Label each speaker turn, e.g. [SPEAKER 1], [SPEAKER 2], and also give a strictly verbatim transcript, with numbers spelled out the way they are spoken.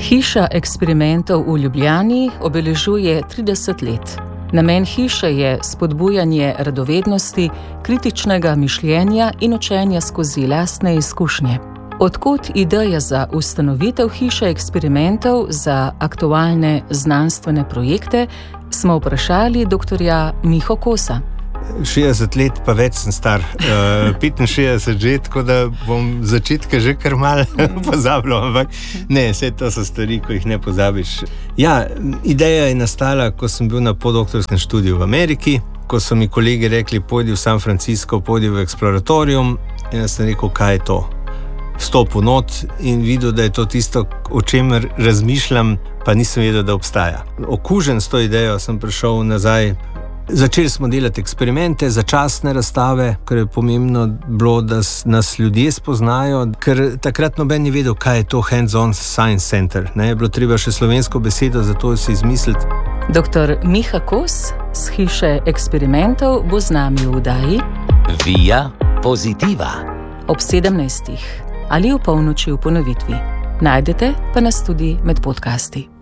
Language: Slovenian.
[SPEAKER 1] Hiša eksperimentov v Ljubljani obeležuje trideset let. Namen hiše je spodbujanje radovednosti, kritičnega mišljenja in učenja skozi lastne izkušnje. Odkot ideja za ustanovitev hiše eksperimentov za aktualne znanstvene projekte, smo vprašali doktorja Miho Kosa.
[SPEAKER 2] šestdeset let pa več sem star, uh, petinšestdeset že, tako da bom začetke že kar malo pozabljal, ampak ne, vse to so stvari, ko jih ne pozabiš. Ja, ideja je nastala, ko sem bil na podoktorskem študiju v Ameriki, ko so mi kolegi rekli, pojdi v San Francisco, pojdi v Exploratorium, in jaz sem rekel, kaj je to? Vstopil not in videl, da je to tisto, o čemer razmišljam, pa nisem vedel, da obstaja. Okužen s to idejo sem prišel nazaj. Začeli smo delati eksperimente, začasne razstave, ker je pomembno bilo, da nas ljudje spoznajo, ker takrat noben ni vedel, kaj je to Hands-on Science Center. Ne, je bilo treba še slovensko besedo, zato si izmisliti.
[SPEAKER 1] Doktor Miha Kos z hiše eksperimentov bo z nami v oddaji
[SPEAKER 3] Via Positiva
[SPEAKER 1] ob sedemnajstih ali v polnoči v ponovitvi. Najdete pa nas tudi med podcasti.